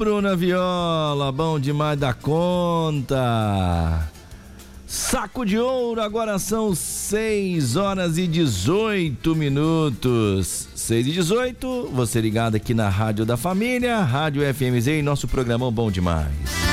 Bruna Viola, bom demais da conta. Saco de ouro, agora são 6h18. 6h18, você ligado aqui na Rádio da Família, Rádio FMZ e nosso programão bom demais.